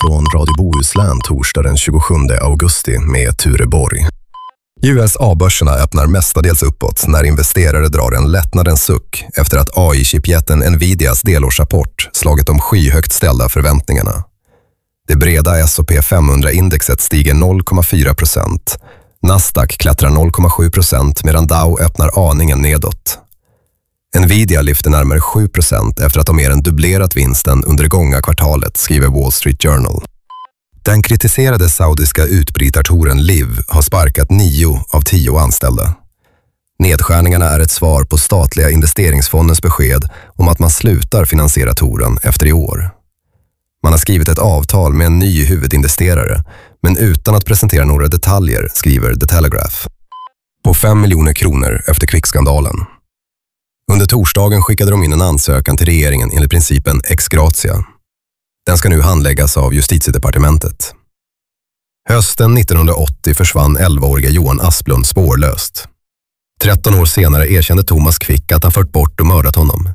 från Radio Bohuslän torsdag den 27 augusti med Ture Borg. USA-börserna öppnar mestadels uppåt när investerare drar en lättnadens suck efter att AI-chipjätten Nvidias delårsrapport slagit de skyhögt ställda förväntningarna. Det breda S&P 500-indexet stiger 0,4%. Nasdaq klättrar 0,7% medan Dow öppnar aningen nedåt. Nvidia lyfter närmare 7% efter att de mer än dubblerat vinsten under det gångna kvartalet, skriver Wall Street Journal. Den kritiserade saudiska utbrytartoren Liv har sparkat 9 av 10 anställda. Nedskärningarna är ett svar på statliga investeringsfondens besked om att man slutar finansiera toren efter i år. Man har skrivit ett avtal med en ny huvudinvesterare, men utan att presentera några detaljer, skriver The Telegraph. På 5 miljoner kronor efter kvickskandalen. Under torsdagen skickade de in en ansökan till regeringen enligt principen ex gratia. Den ska nu handläggas av Justitiedepartementet. Hösten 1980 försvann 11-åriga Johan Asplund spårlöst. 13 år senare erkände Thomas Quick att han fört bort och mördat honom.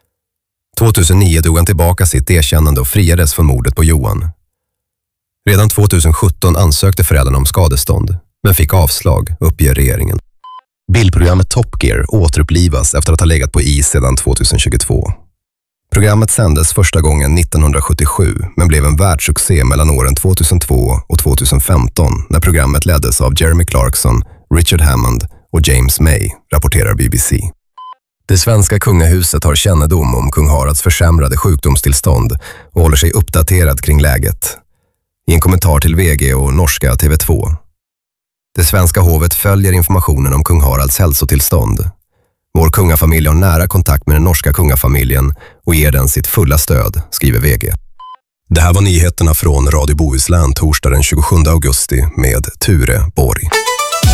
2009 drog han tillbaka sitt erkännande och friades för mordet på Johan. Redan 2017 ansökte föräldrarna om skadestånd, men fick avslag, uppger regeringen. Bildprogrammet Top Gear återupplivas efter att ha legat på is sedan 2022. Programmet sändes första gången 1977 men blev en världssuccé mellan åren 2002 och 2015 när programmet leddes av Jeremy Clarkson, Richard Hammond och James May, rapporterar BBC. Det svenska kungahuset har kännedom om kung Haralds försämrade sjukdomstillstånd och håller sig uppdaterad kring läget. I en kommentar till VG och norska TV2. Det svenska hovet följer informationen om kung Haralds hälsotillstånd. Vår kungafamilj har nära kontakt med den norska kungafamiljen och ger den sitt fulla stöd, skriver VG. Det här var nyheterna från Radio Bohuslän torsdag den 27 augusti med Ture Borg.